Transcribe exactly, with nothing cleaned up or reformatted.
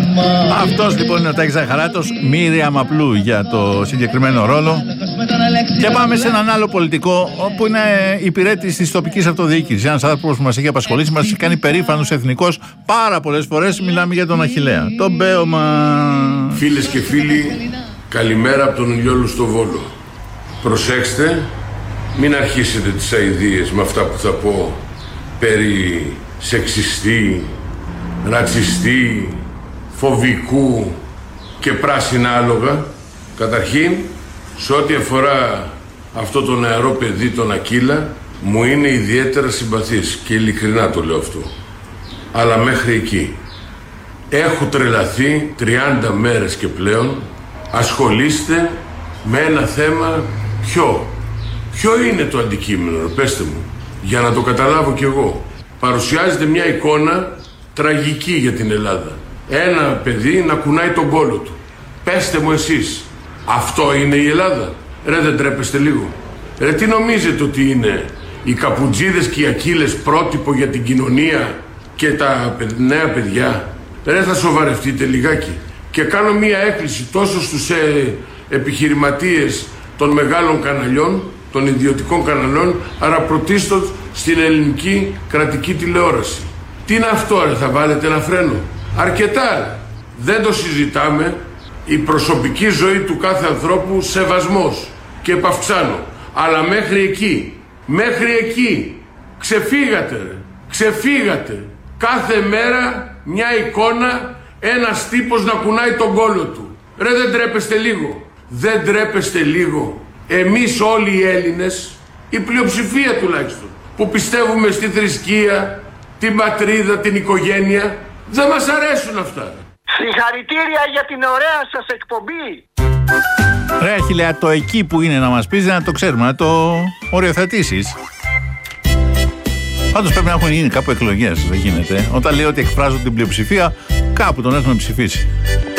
Αυτός λοιπόν είναι ο Τάκης Ζαχαράτος, Μίρια Μαπλού για το συγκεκριμένο ρόλο. Και πάμε σε έναν άλλο πολιτικό, όπου είναι υπηρέτης της τοπικής αυτοδιοίκησης. Ένας άνθρωπος που μας έχει απασχολήσει, μας έχει κάνει περήφανος εθνικός πάρα πολλές φορές. Μιλάμε για τον Αχιλλέα, τον Μπέωμα. Φίλες και φίλοι, καλημέρα από τον Ηλιόλου στο Βόλο. Προσέξτε, μην αρχίσετε τις αηδίες με αυτά που θα πω περί σεξιστή, ρατσιστή, φοβικού και πράσινα άλογα. Καταρχήν, σε ό,τι αφορά αυτό το νεαρό παιδί, τον Ακύλα, μου είναι ιδιαίτερα συμπαθής και ειλικρινά το λέω αυτό. Αλλά μέχρι εκεί. Έχω τρελαθεί τριάντα μέρες και πλέον. Ασχολείστε με ένα θέμα. Ποιο? Ποιο είναι το αντικείμενο, πέστε μου, για να το καταλάβω κι εγώ. Παρουσιάζεται μια εικόνα τραγική για την Ελλάδα. Ένα παιδί να κουνάει τον κόλο του. Πέστε μου εσείς, αυτό είναι η Ελλάδα? Ρε, δεν τρέπεστε λίγο? Ρε, τι νομίζετε ότι είναι οι καπουτζίδες και οι Ακύλες πρότυπο για την κοινωνία και τα νέα παιδιά? Ρε, θα σοβαρευτείτε λιγάκι. Και κάνω μία έκκληση τόσο στους ε, επιχειρηματίες των μεγάλων καναλιών, των ιδιωτικών καναλιών, αλλά πρωτίστως στην ελληνική κρατική τηλεόραση. Τι είναι αυτό, ρε, θα βάλετε ένα φρένο? Αρκετά. Δεν το συζητάμε. Η προσωπική ζωή του κάθε ανθρώπου, σεβασμός και επαυξάνω. Αλλά μέχρι εκεί, μέχρι εκεί, ξεφύγατε, ρε. Ξεφύγατε. Κάθε μέρα μια εικόνα, ένας τύπος να κουνάει τον κόλο του. Ρε, δεν τρέπεστε λίγο? Δεν τρέπεστε λίγο? Εμείς όλοι οι Έλληνες, η πλειοψηφία τουλάχιστον, που πιστεύουμε στη θρησκεία, την πατρίδα, την οικογένεια, δεν μας αρέσουν αυτά. Συγχαρητήρια για την ωραία σας εκπομπή. Ρε Αχιλλέα, το εκεί που είναι να μας πεις, να το ξέρουμε, να το οριοθετήσεις. Πάντως πρέπει να έχουν γίνει κάπου εκλογές, δεν γίνεται. Όταν λέει ότι εκφράζουν την πλειοψηφία, κάπου τον έχουν ψηφίσει.